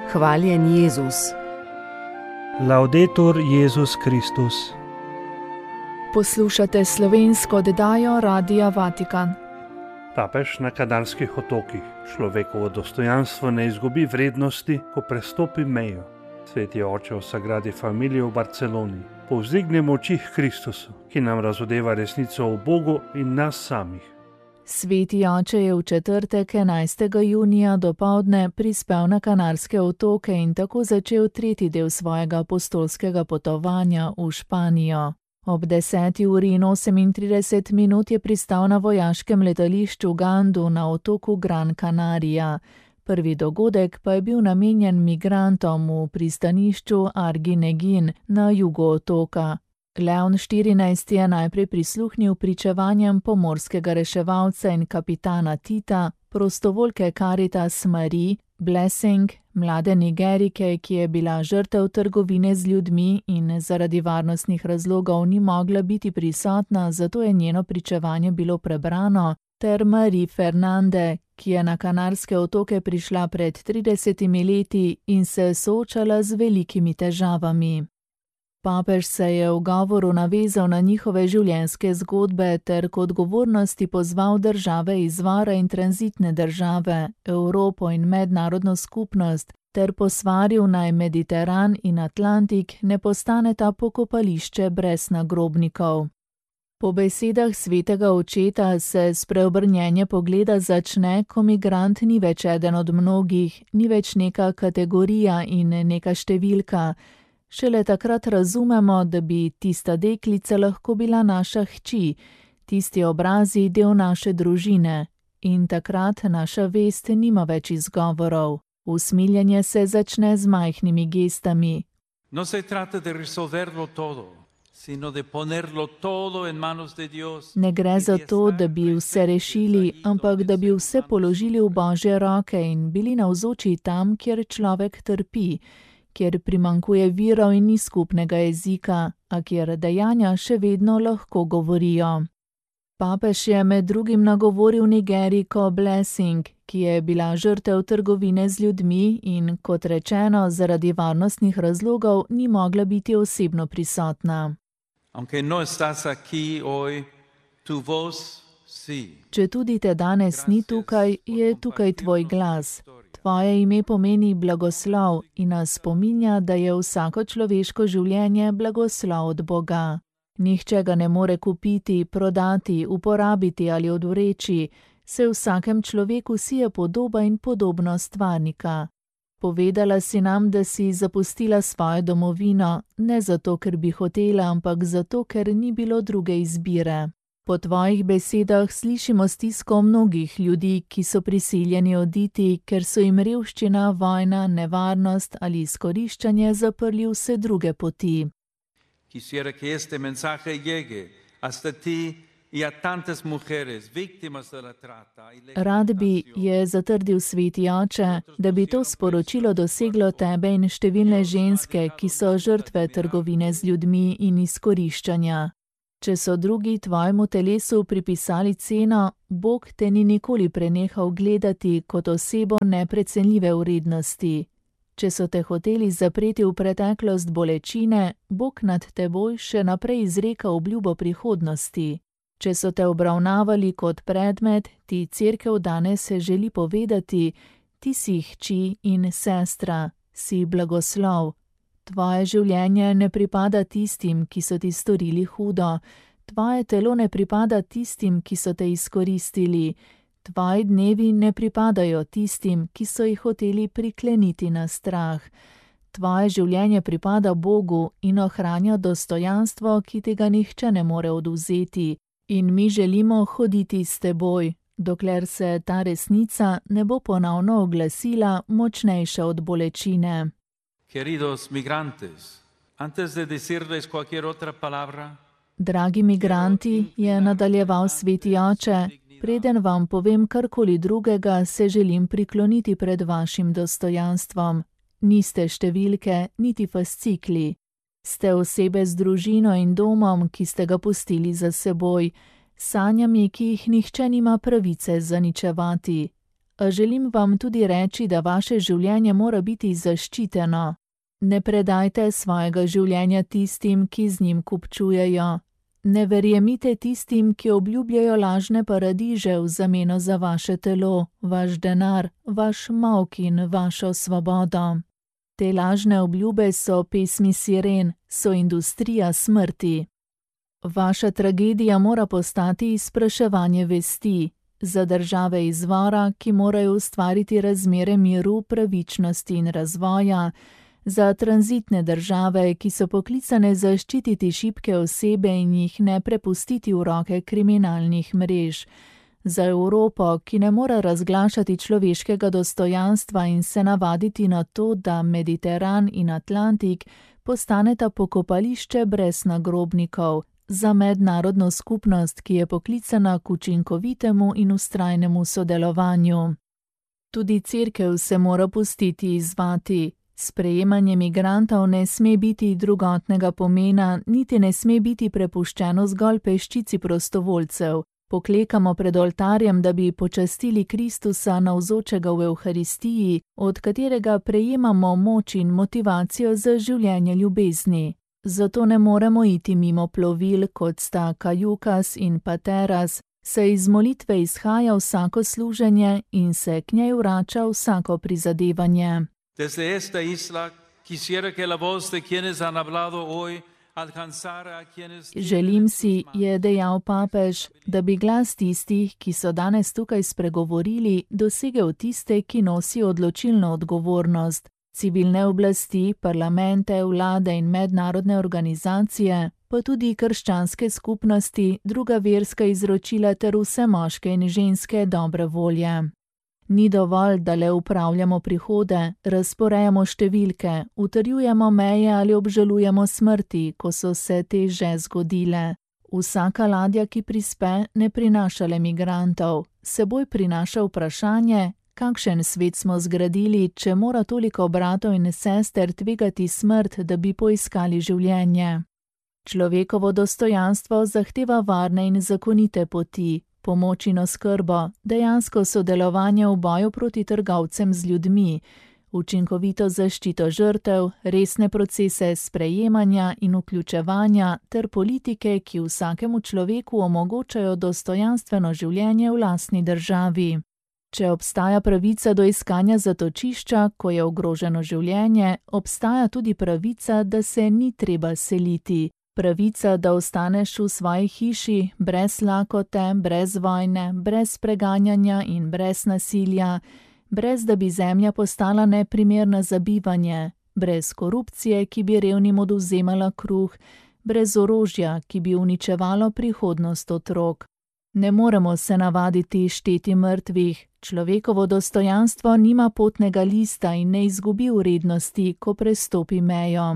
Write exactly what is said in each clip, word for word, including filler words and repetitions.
Hvaljen Jezus. Laudetur Jezus Kristus. Poslušate slovensko oddajo Radia Vatikan. Papež na Kanarskih otokih. Človekovo dostojanstvo ne izgubi vrednosti, ko prestopi mejo. Sveti oče v Sagradi Familiji v Barceloni. Povzdignemo oči k Kristusu, ki nam razodeva resnico o Bogu in nas samih. Sveti oče je v četrtek enajstega junija dopoldne prispel na Kanarske otoke in tako začel tretji del svojega apostolskega potovanja v Španijo. Ob deseti uri in osemintrideset minut je pristal na vojaškem letališču Gandu na otoku Gran Canaria. Prvi dogodek pa je bil namenjen migrantom v pristanišču Arguineguín na jugu otoka. Leon štirinajsti je najprej prisluhnil pričevanjem pomorskega reševalca in kapitana Tita, prostovoljke Caritas Marie, Blessing, mlade Nigerike, ki je bila žrtev trgovine z ljudmi in zaradi varnostnih razlogov ni mogla biti prisotna, zato je njeno pričevanje bilo prebrano, ter Marie Fernande, ki je na Kanarske otoke prišla pred tridesetimi leti in se soočala z velikimi težavami. Papež se je v govoru navezal na njihove življenjske zgodbe ter k odgovornosti pozval države izvora in tranzitne države, Evropo in mednarodno skupnost, ter posvaril naj Mediteran in Atlantik ne postaneta pokopališče brez nagrobnikov. Po besedah svetega očeta se spreobrnjenje pogleda začne, ko migrant ni več eden od mnogih, ni več neka kategorija in neka številka. Šele takrat razumemo, da bi tista deklica lahko bila naša hči, tisti obrazi del naše družine. In takrat naša vest nima več izgovorov. Usmiljenje se začne z majhnimi gestami. No se trata de resolverlo todo, sino de ponerlo todo en manos de Dios. Ne gre za to, da bi vse rešili, ampak da bi vse položili v Božje roke in bili navzoči tam, kjer človek trpi, kjer primanjkuje virov in ni skupnega jezika, a kjer dejanja še vedno lahko govorijo. Papež je med drugim nagovoril Nigeriko Blessing, ki je bila žrtev trgovine z ljudmi in, kot rečeno, zaradi varnostnih razlogov ni mogla biti osebno prisotna. Aunque no estás aquí hoy, tu voz sí. Če tudi te danes ni tukaj, je tukaj tvoj glas. Tvoje ime pomeni blagoslov in nas spominja, da je vsako človeško življenje blagoslov od Boga. Nihče ga ne more kupiti, prodati, uporabiti ali odvreči, se vsakem človeku sije podoba in podobnost stvarnika. Povedala si nam, da si zapustila svojo domovino, ne zato, ker bi hotela, ampak zato, ker ni bilo druge izbire. Po tvojih besedah slišimo stisko mnogih ljudi, ki so prisiljeni oditi, ker so jim revščina, vojna, nevarnost ali izkoriščanje zaprli vse druge poti. Quisiera que este mensaje llegue hasta ti y a tantas mujeres víctimas de la trata. Rad bi, je zatrdil sveti oče, da bi to sporočilo doseglo tebe in številne ženske, ki so žrtve trgovine z ljudmi in izkoriščanja. Če so drugi tvojemu telesu pripisali ceno, Bog te ni nikoli prenehal gledati kot osebo neprecenljive vrednosti. Če so te hoteli zapreti v preteklost bolečine, Bog nad teboj še naprej izreka obljubo prihodnosti. Če so te obravnavali kot predmet, ti cerkev danes želi povedati, ti si hči in sestra, si blagoslov. Tvoje življenje ne pripada tistim, ki so ti storili hudo. Tvoje telo ne pripada tistim, ki so te izkoristili. Tvoji dnevi ne pripadajo tistim, ki so jih hoteli prikleniti na strah. Tvoje življenje pripada Bogu in ohranja dostojanstvo, ki ti ga nihče ne more odvzeti. In mi želimo hoditi s teboj, dokler se ta resnica ne bo ponovno oglasila močnejša od bolečine. Queridos migrantes, antes de decirles cualquier otra palabra, Dragi migranti, je nadaljeval sveti oče, preden vam povem karkoli drugega, se želim prikloniti pred vašim dostojanstvom. Niste številke, niti fascikli. Ste osebe z družino in domom, ki ste ga pustili za seboj, sanjami, ki jih nihče nima pravice zaničevati. A želim vam tudi reči, da vaše življenje mora biti zaščiteno. Ne predajte svojega življenja tistim, ki z njim kupčujejo. Ne verjemite tistim, ki obljubljajo lažne paradiže v zameno za vaše telo, vaš denar, vaš molk in vašo svobodo. Te lažne obljube so pesmi siren, so industrija smrti. Vaša tragedija mora postati izpraševanje vesti za države izvora, ki morajo ustvariti razmere miru, pravičnosti in razvoja, za tranzitne države, ki so poklicane zaščititi šibke osebe in jih ne prepustiti v roke kriminalnih mrež, za Evropo, ki ne more razglašati človeškega dostojanstva in se navaditi na to, da Mediteran in Atlantik postaneta pokopališče brez nagrobnikov, za mednarodno skupnost, ki je poklicana k učinkovitemu in vztrajnemu sodelovanju. Tudi cerkev se mora pustiti izzvati. Sprejemanje migrantov ne sme biti drugotnega pomena, niti ne sme biti prepuščeno zgolj peščici prostovoljcev. Poklekamo pred oltarjem, da bi počastili Kristusa navzočega v Evharistiji, od katerega prejemamo moč in motivacijo za življenje ljubezni. Zato ne moremo iti mimo plovil, kot sta Kajukas in Pateras, saj iz molitve izhaja vsako služenje in se k njej vrača vsako prizadevanje. Desde esta isla quisiera que la voz de quienes han hablado hoy alcanzara a quienes... Želim si, je dejal papež, da bi glas tistih, ki so danes tukaj spregovorili, dosegel tiste, ki nosijo odločilno odgovornost. Civilne oblasti, parlamente, vlade in mednarodne organizacije, pa tudi krščanske skupnosti, druga verska izročila ter vse moške in ženske dobre volje. Ni dovolj, da le upravljamo prihode, razporejamo številke, utrjujemo meje ali obžalujemo smrti, ko so se te že zgodile. Vsaka ladja, ki prispe, ne prinaša le migrantov, seboj prinaša vprašanje, kakšen svet smo zgradili, če mora toliko bratov in sester tvegati smrt, da bi poiskali življenje. Človekovo dostojanstvo zahteva varne in zakonite poti, pomoč in oskrbo, dejansko sodelovanje v boju proti trgovcem z ljudmi, učinkovito zaščito žrtev, resne procese sprejemanja in vključevanja ter politike, ki vsakemu človeku omogočajo dostojanstveno življenje v lastni državi. Če obstaja pravica do iskanja zatočišča, ko je ogroženo življenje, obstaja tudi pravica, da se ni treba seliti. Pravica, da ostaneš v svoji hiši, brez lakote, brez vojne, brez preganjanja in brez nasilja, brez da bi zemlja postala neprimerna za bivanje, brez korupcije, ki bi revnim odvzemala kruh, brez orožja, ki bi uničevalo prihodnost otrok. Ne moremo se navaditi šteti mrtvih, človekovo dostojanstvo nima potnega lista in ne izgubi vrednosti, ko prestopi mejo.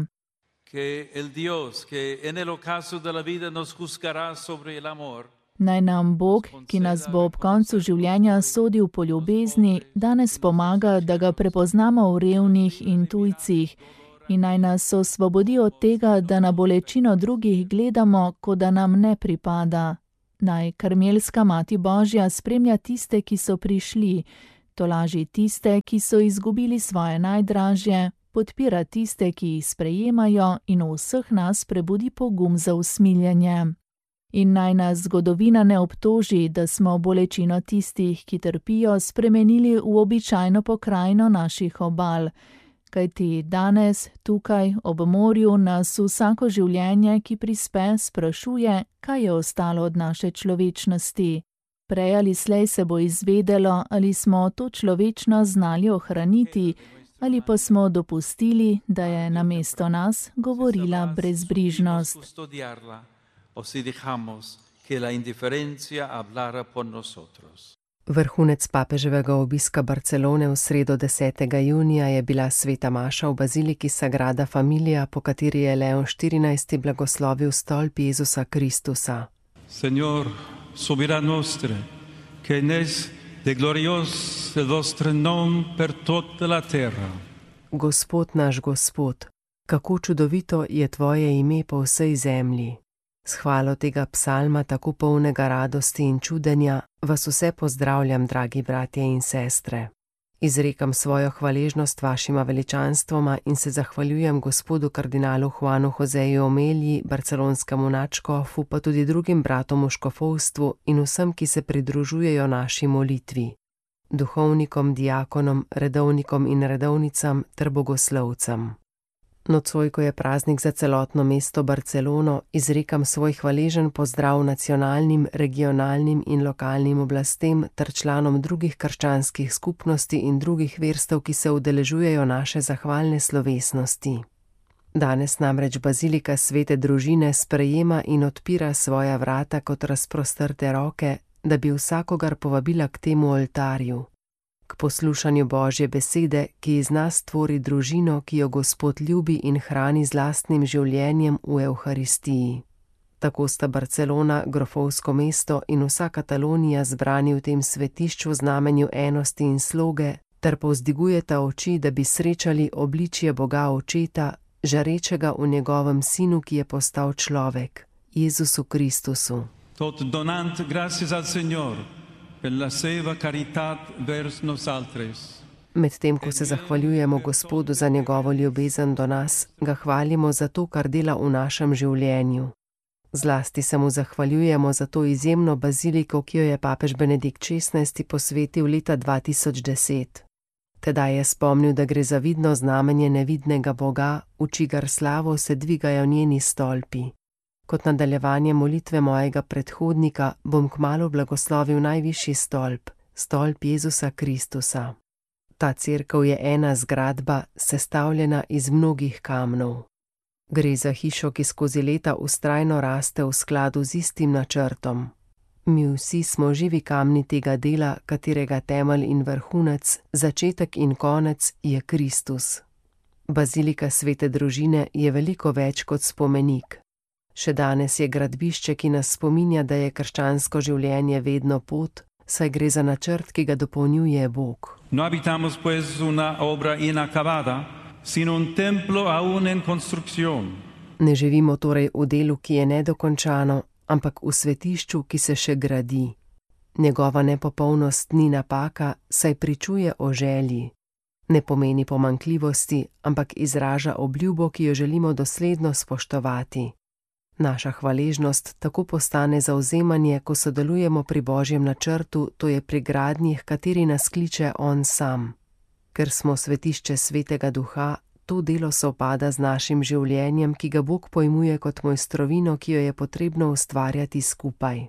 Naj nam Bog, ki nas bo ob koncu življenja sodil po ljubezni, danes pomaga, da ga prepoznamo v revnih in tujcih in naj nas osvobodi od tega, da na bolečino drugih gledamo, kot da nam ne pripada. Naj Karmelska Mati Božja spremlja tiste, ki so prišli, tolaži tiste, ki so izgubili svoje najdražje, podpira tiste, ki jih sprejemajo in v vseh nas prebudi pogum za usmiljenje. In naj nas zgodovina ne obtoži, da smo bolečino tistih, ki trpijo, spremenili v običajno pokrajino naših obal. Kajti danes, tukaj, ob morju, nas vsako življenje, ki prispe, sprašuje, kaj je ostalo od naše človečnosti. Prej ali slej se bo izvedelo, ali smo to človečnost znali ohraniti, ali pa smo dopustili, da je namesto nas govorila brezbrižnost. Vrhunec papeževega obiska Barcelone v sredo desetega junija je bila sveta maša v baziliki Sagrada Familia, po kateri je Leon štirinajsti blagoslovil stolp Jezusa Kristusa. Señor, soberan nostre, que nes de glorios el vostre nom per tota la terra. Gospod naš Gospod, kako čudovito je tvoje ime po vsej zemlji. S hvalo tega psalma, tako polnega radosti in čudenja, vas vse pozdravljam, dragi bratje in sestre. Izrekam svojo hvaležnost vašima veličanstvoma in se zahvaljujem gospodu kardinalu Juanu Joseju Omelji, barcelonskemu nadškofu, pa tudi drugim bratom v škofovstvu in vsem, ki se pridružujejo naši molitvi. Duhovnikom, diakonom, redovnikom in redovnicam ter bogoslovcem. Nocoj, ko je praznik za celotno mesto Barcelono, izrekam svoj hvaležen pozdrav nacionalnim, regionalnim in lokalnim oblastem ter članom drugih krščanskih skupnosti in drugih verstev, ki se udeležujejo naše zahvalne slovesnosti. Danes namreč bazilika Svete Družine sprejema in odpira svoja vrata kot razprostrte roke, da bi vsakogar povabila k temu oltarju, k poslušanju Božje besede, ki iz nas tvori družino, ki jo Gospod ljubi in hrani z lastnim življenjem v Evharistiji. Tako sta Barcelona, grofovsko mesto in vsa Katalonija zbrani v tem svetišču znamenju enosti in sloge, ter povzdigujeta oči, da bi srečali obličje Boga Očeta, žarečega v njegovem Sinu, ki je postal človek, Jezusu Kristusu. Tot donant gracias al Señor per la seva caritat vers nosaltres. Medtem ko se zahvaljujemo Gospodu za njegovo ljubezen do nas, ga hvalimo za to, kar dela v našem življenju. Zlasti se mu zahvaljujemo za to izjemno baziliko, ki jo je papež Benedikt šestnajsti posvetil leta dva tisoč deset. Tedaj je spomnil, da gre za vidno znamenje nevidnega Boga, v čigar slavo se dvigajo njeni stolpi. Kot nadaljevanje molitve mojega predhodnika bom kmalu blagoslovil najvišji stolp, stolp Jezusa Kristusa. Ta cerkev je ena zgradba, sestavljena iz mnogih kamnov. Gre za hišo, ki skozi leta vztrajno raste v skladu z istim načrtom. Mi vsi smo živi kamni tega dela, katerega temelj in vrhunec, začetek in konec je Kristus. Bazilika Svete Družine je veliko več kot spomenik. Še danes je gradbišče, ki nas spominja, da je krščansko življenje vedno pot, saj gre za načrt, ki ga dopolnjuje Bog. No habitamos pues una obra inacabada, sino un templo aún en construcción. Ne živimo torej v delu, ki je nedokončano, ampak v svetišču, ki se še gradi. Njegova nepopolnost ni napaka, saj pričuje o želji. Ne pomeni pomanjkljivosti, ampak izraža obljubo, ki jo želimo dosledno spoštovati. Naša hvaležnost tako postane zavzemanje, ko sodelujemo pri Božjem načrtu, to je pri gradnji, h kateri nas kliče On sam. Ker smo svetišče Svetega Duha, to delo sovpada z našim življenjem, ki ga Bog pojmuje kot mojstrovino, ki jo je potrebno ustvarjati skupaj.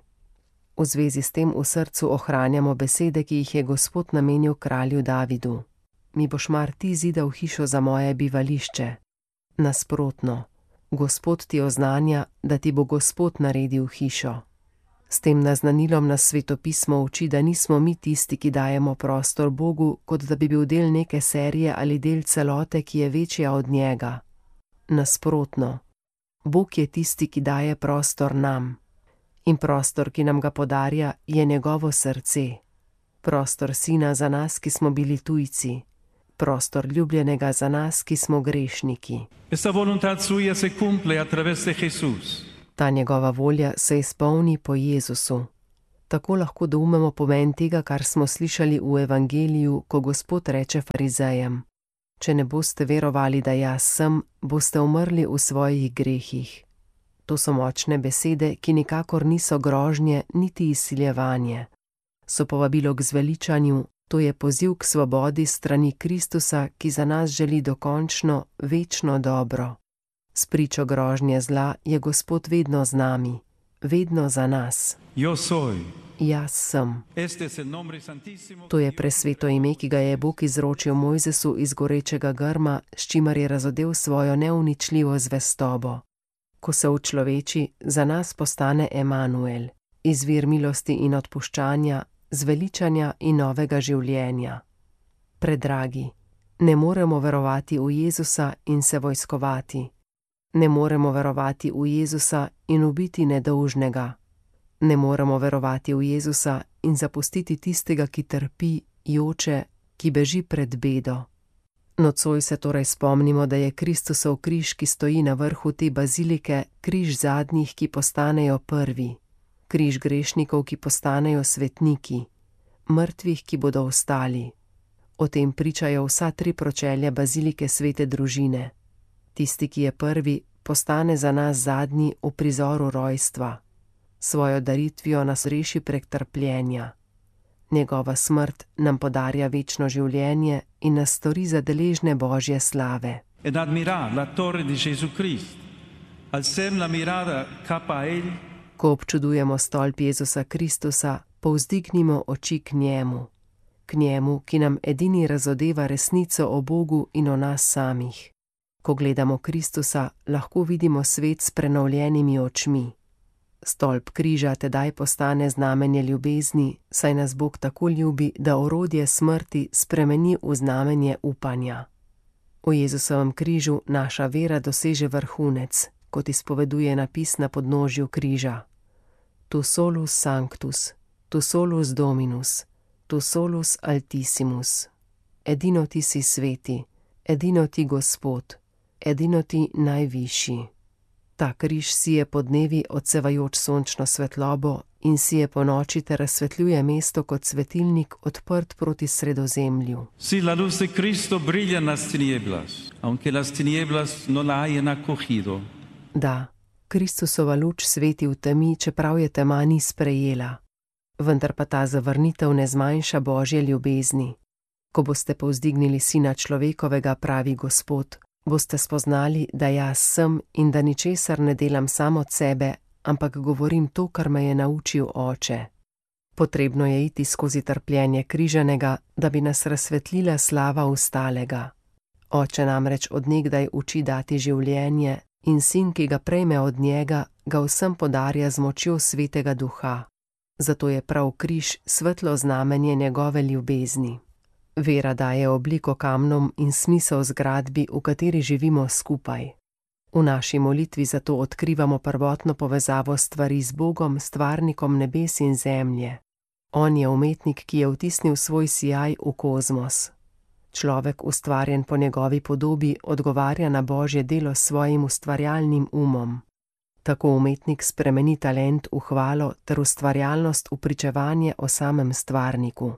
V zvezi s tem v srcu ohranjamo besede, ki jih je Gospod namenil kralju Davidu. Mi boš mar ti zidal hišo za moje bivališče. Nasprotno. Gospod ti oznanja, da ti bo Gospod naredil hišo. S tem naznanilom nas svetopismo uči, da nismo mi tisti, ki dajemo prostor Bogu, kot da bi bil del neke serije ali del celote, ki je večja od njega. Nasprotno. Bog je tisti, ki daje prostor nam. In prostor, ki nam ga podarja, je njegovo srce. Prostor Sina za nas, ki smo bili tujci. Prostor ljubljenega za nas, ki smo grešniki. Esta voluntad suya se cumple a través de Jesús. Ta njegova volja se izpolni po Jezusu. Tako lahko doumemo pomen tega, kar smo slišali v evangeliju, ko Gospod reče farizejem: Če ne boste verovali, da jaz sem, boste umrli v svojih grehih. To so močne besede, ki nikakor niso grožnje niti izsiljevanje. So povabilo k zveličanju, to je poziv k svobodi strani Kristusa, ki za nas želi dokončno, večno dobro. S pričo grožnje zla je Gospod vedno z nami, vedno za nas. Yo soy. Jaz sem. Este es el nombre santísimo. To je presveto ime, ki ga je Bog izročil Mojzesu iz gorečega grma, s čimer je razodel svojo neuničljivo zvestobo. Ko se učloveči, za nas postane Emanuel, izvir milosti in odpuščanja, zveličanja in novega življenja. Predragi, ne moremo verovati v Jezusa in se vojskovati. Ne moremo verovati v Jezusa in ubiti nedolžnega. Ne moremo verovati v Jezusa in zapustiti tistega, ki trpi, joče, ki beži pred bedo. Nocoj se torej spomnimo, da je Kristusov križ, ki stoji na vrhu te bazilike, križ zadnjih, ki postanejo prvi, križ grešnikov, ki postanejo svetniki, mrtvih, ki bodo ostali. O tem pričajo vsa tri pročelja bazilike svete družine. Tisti, ki je prvi, postane za nas zadnji v prizoru rojstva. Svojo daritvijo nas reši prek trpljenja. Njegova smrt nam podarja večno življenje in nas stori za deležne Božje slave. Ed admirar la torre di Gesù Cristo, alzem la mirada capa a egli. Ko občudujemo stolp Jezusa Kristusa, povzdignimo oči k njemu, k njemu, ki nam edini razodeva resnico o Bogu in o nas samih. Ko gledamo Kristusa, lahko vidimo svet s prenovljenimi očmi. Stolp križa tedaj postane znamenje ljubezni, saj nas Bog tako ljubi, da orodje smrti spremeni v znamenje upanja. V Jezusovem križu naša vera doseže vrhunec, kot izpoveduje napis na podnožju križa. Tu solus sanctus, tu solus dominus, tu solus altissimus. Edino ti si sveti, edino ti Gospod, edino ti najvišji. Ta križ sije podnevi odsevajoč sončno svetlobo in sije po noči ter razsvetljuje mesto kot svetilnik odprt proti Sredozemlju. Si la luz de Cristo brilla en las tinieblas, aunque las tinieblas no la hayan acogido. Da, Kristusova luč sveti v temi, čeprav je tema ni sprejela. Vendar pa ta zavrnitev ne zmanjša Božje ljubezni. Ko boste povzdignili Sina človekovega, pravi Gospod, boste spoznali, da jaz sem in da ničesar ne delam samo od sebe, ampak govorim to, kar me je naučil Oče. Potrebno je iti skozi trpljenje križanega, da bi nas razsvetlila slava ustalega. Oče namreč od nekdaj uči dati življenje in Sin, ki ga prejme od njega, ga vsem podarja z močjo Svetega Duha. Zato je prav križ svetlo znamenje njegove ljubezni. Vera daje obliko kamnom in smisel zgradbi, v kateri živimo skupaj. V naši molitvi zato odkrivamo prvotno povezavo stvari z Bogom, stvarnikom nebes in zemlje. On je umetnik, ki je vtisnil svoj sijaj v kozmos. Človek, ustvarjen po njegovi podobi, odgovarja na Božje delo s svojim ustvarjalnim umom. Tako umetnik spremeni talent v hvalo ter ustvarjalnost v pričevanje o samem stvarniku.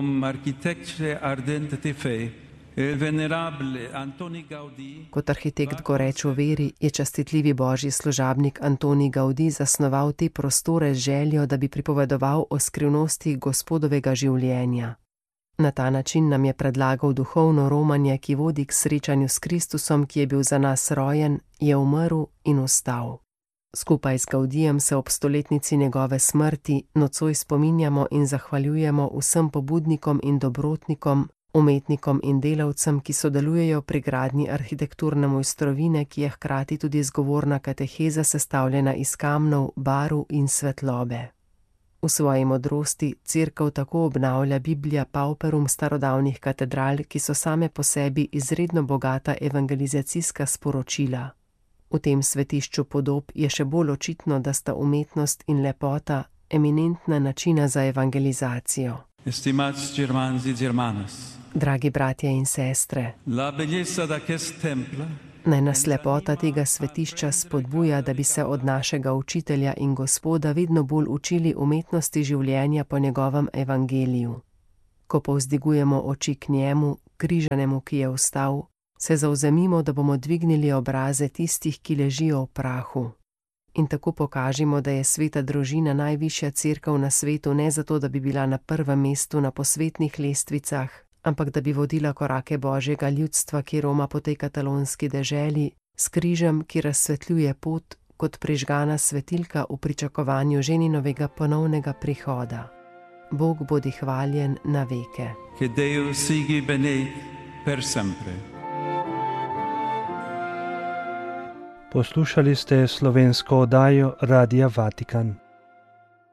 Kot arhitekt goreč v veri je častitljivi božji služabnik Antoni Gaudi zasnoval te prostore z željo, da bi pripovedoval o skrivnostih Gospodovega življenja. Na ta način nam je predlagal duhovno romanje, ki vodi k srečanju s Kristusom, ki je bil za nas rojen, je umrl in vstal. Skupaj z Gaudijem se ob stoletnici njegove smrti nocoj spominjamo in zahvaljujemo vsem pobudnikom in dobrotnikom, umetnikom in delavcem, ki sodelujejo pri gradnji arhitekturne mojstrovine, ki je hkrati tudi zgovorna kateheza sestavljena iz kamnov, barv in svetlobe. V svoji modrosti cerkev tako obnavlja Biblija pauperum starodavnih katedral, ki so same po sebi izredno bogata evangelizacijska sporočila. V tem svetišču podob je še bolj očitno, da sta umetnost in lepota eminentna načina za evangelizacijo. Estimați germans i germanas, Dragi bratje in sestre, la bellezza d'aquest temple naj nas lepota tega svetišča spodbuja, da bi se od našega učitelja in Gospoda vedno bolj učili umetnosti življenja po njegovem evangeliju. Ko povzdigujemo oči k njemu, križanemu, ki je vstal, se zavzemimo, da bomo dvignili obraze tistih, ki ležijo v prahu. In tako pokažimo, da je sveta družina najvišja cerkev na svetu ne zato, da bi bila na prvem mestu na posvetnih lestvicah, ampak da bi vodila korake Božjega ljudstva, ki roma po tej katalonski deželi, s križem, ki razsvetljuje pot kot prižgana svetilka v pričakovanju ženinovega ponovnega prihoda. Bog bodi hvaljen na veke. che Deus sigui benedictus per sempre. Poslušali ste slovensko oddajo Radia Vatikan.